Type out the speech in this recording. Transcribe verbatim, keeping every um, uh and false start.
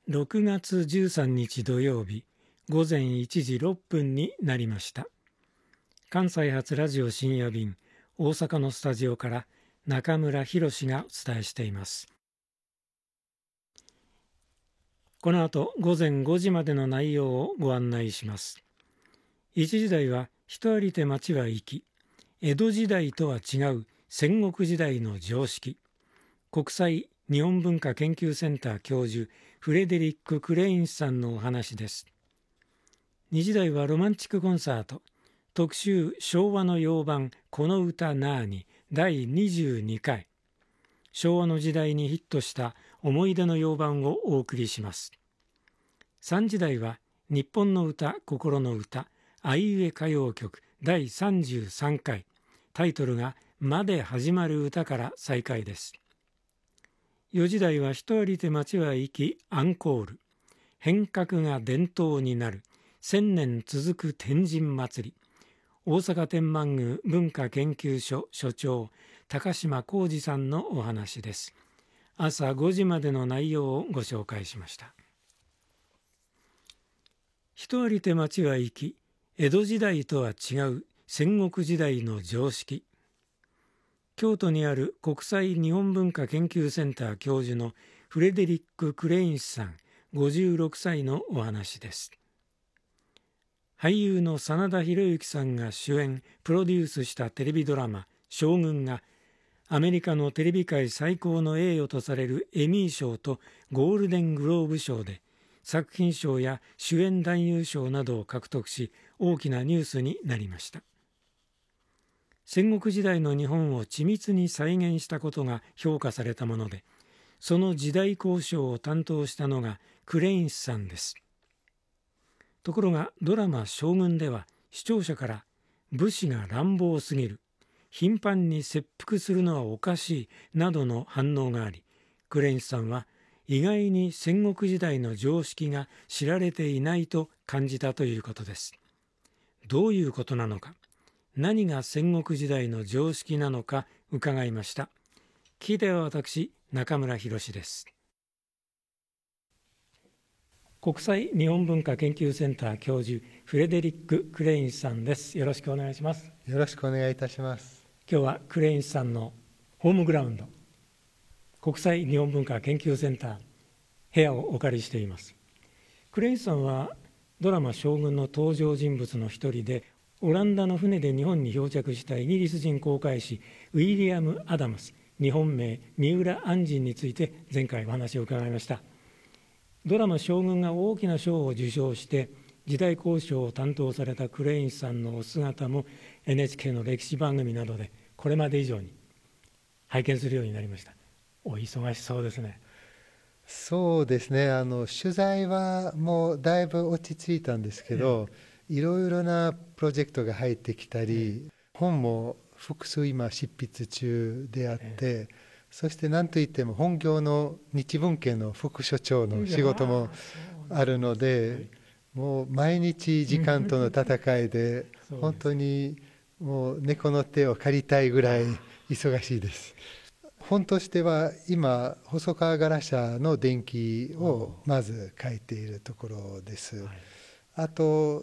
ろくがつじゅうさんにち土曜日ごぜんいちじろっぷんになりました。関西発ラジオ深夜便大阪のスタジオから中村博がお伝えしています。この後ごぜんごじまでの内容をご案内します。いちじ台は人ありて町は生き、江戸時代とは違う戦国時代の常識、国際日本文化研究センター教授フレデリック・クレインスさんのお話です。にじ台はロマンチックコンサート特集昭和の洋版この歌なーにだいにじゅうにかい、昭和の時代にヒットした思い出の洋版をお送りします。さんじ台は日本の歌心の歌あいうえ歌謡曲だいさんじゅうさんかい、タイトルがまで始まる歌から再開です。よじ台は人ありて町は生きアンコール、変革が伝統になる千年続く天神祭り、大阪天満宮文化研究所所長高島浩二さんのお話です。朝ごじまでの内容をご紹介しました。人ありて町は生き、江戸時代とは違う戦国時代の常識。京都にある国際日本文化研究センター教授のフレデリック・クレインスさんごじゅうろくさいのお話です。俳優の真田広之さんが主演プロデュースしたテレビドラマ将軍がアメリカのテレビ界最高の栄誉とされるエミー賞とゴールデングローブ賞で作品賞や主演男優賞などを獲得し大きなニュースになりました。戦国時代の日本を緻密に再現したことが評価されたもので、その時代考証を担当したのがクレインスさんです。ところがドラマ将軍では視聴者から武士が乱暴すぎる、頻繁に切腹するのはおかしいなどの反応があり、クレインスさんは意外に戦国時代の常識が知られていないと感じたということです。どういうことなのか、何が戦国時代の常識なのか伺いました。聞いては私、中村博です。国際日本文化研究センター教授フレデリック・クレインスさんです。よろしくお願いします。 よろしくお願いいたします。 今日はクレインスさんのホームグラウンド、国際日本文化研究センター部屋をお借りしています。クレインスさんはドラマ将軍の登場人物の一人で、オランダの船で日本に漂着したイギリス人航海士ウィリアム・アダムス、日本名三浦按針について前回お話を伺いました。ドラマ将軍が大きな賞を受賞して時代考証を担当されたクレインスさんのお姿も エヌエイチケー の歴史番組などでこれまで以上に拝見するようになりました。お忙しそうですね。 そうですね、あの取材はもうだいぶ落ち着いたんですけど、えー、いろいろなプロジェクトが入ってきたり、えー、本も複数今執筆中であって、えー、そして何といっても本業の日文系の副所長の仕事もあるので、もう毎日時間との戦いで本当にもう猫の手を借りたいぐらい忙しいです。本としては今細川ガラ社の伝記をまず書いているところです。あと